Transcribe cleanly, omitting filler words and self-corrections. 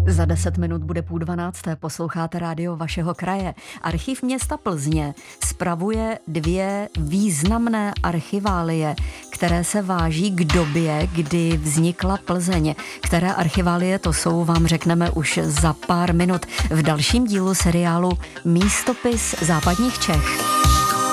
Za 10 minut bude 11:30. Posloucháte rádio vašeho kraje. Archiv města Plzně spravuje 2 významné archiválie, které se váží k době, kdy vznikla Plzeň. Které archiválie to jsou, vám řekneme už za pár minut v dalším dílu seriálu Místopis západních Čech.